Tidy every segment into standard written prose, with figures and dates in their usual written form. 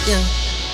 Ya.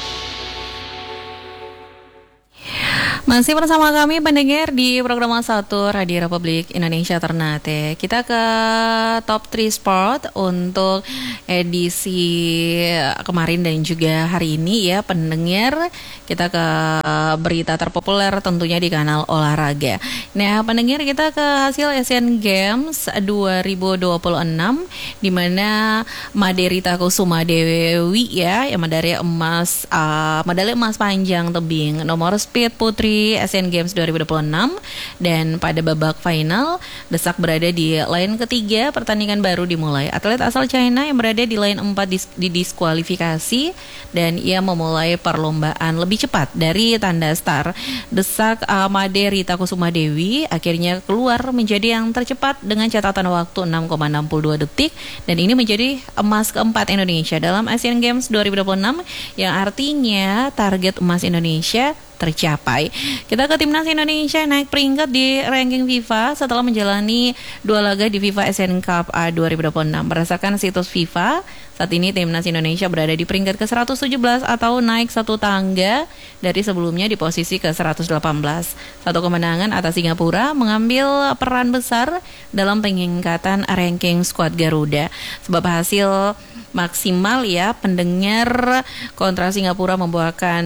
Masih bersama kami pendengar di program satu Radio Republik Indonesia Ternate. Kita ke top 3 sport untuk edisi kemarin dan juga hari ini ya pendengar. Kita ke berita terpopuler tentunya di kanal olahraga. Nah pendengar, kita ke hasil Asian Games 2026 di mana Maderita Kusuma Dewi ya yang medali emas panjang tebing nomor speed putri Asian Games 2026, dan pada babak final Desak berada di line ketiga. Pertandingan baru dimulai. Atlet asal China yang berada di line 4 didiskualifikasi dan ia memulai perlombaan lebih cepat dari tanda start. Desak Maderita Kusuma Dewi akhirnya keluar menjadi yang tercepat dengan catatan waktu 6,62 detik, dan ini menjadi emas keempat Indonesia dalam Asian Games 2026 yang artinya target emas Indonesia tercapai. Kita ke timnas Indonesia naik peringkat di ranking FIFA setelah menjalani 2 laga di FIFA Asian Cup A 2026. Berdasarkan situs FIFA, saat ini timnas Indonesia berada di peringkat ke-117 atau naik satu tangga dari sebelumnya di posisi ke-118. Satu kemenangan atas Singapura mengambil peran besar dalam peningkatan ranking skuad Garuda. Sebab hasil maksimal ya pendengar kontra Singapura membuahkan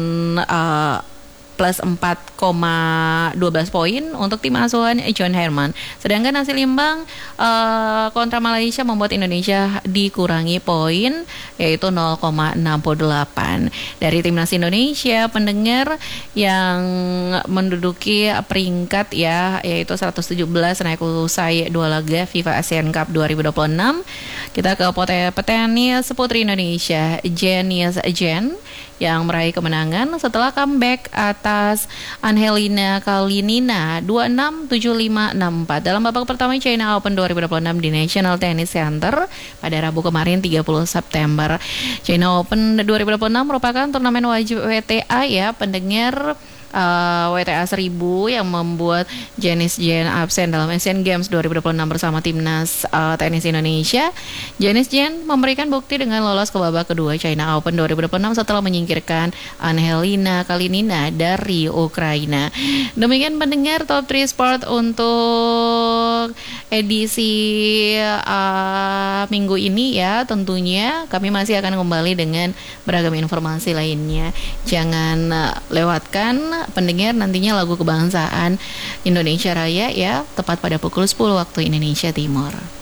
plus 4,12 poin untuk tim asuhan John Herman. Sedangkan hasil imbang kontra Malaysia membuat Indonesia dikurangi poin yaitu 0,68. Dari timnas Indonesia pendengar yang menduduki peringkat ya yaitu 117 naik usai 2 laga FIFA Asian Cup 2026. Kita ke petenis putri Indonesia Janice Jen yang meraih kemenangan setelah comeback atas Angelina Kalinina 26, 75, 64 dalam babak pertama China Open 2026 di National Tennis Center pada Rabu kemarin 30 September. China Open 2026 merupakan turnamen wajib WTA ya pendengar. WTA 1000 yang membuat Janice Jen absen dalam Asian Games 2026 bersama timnas tenis Indonesia. Janice Jen memberikan bukti dengan lolos ke babak kedua China Open 2026 setelah menyingkirkan Angelina Kalinina dari Ukraina. Demikian pendengar top 3 sport untuk edisi minggu ini ya. Tentunya kami masih akan kembali dengan beragam informasi lainnya. Jangan lewatkan pendengar nantinya lagu kebangsaan Indonesia Raya ya tepat pada pukul 10 waktu Indonesia Timur.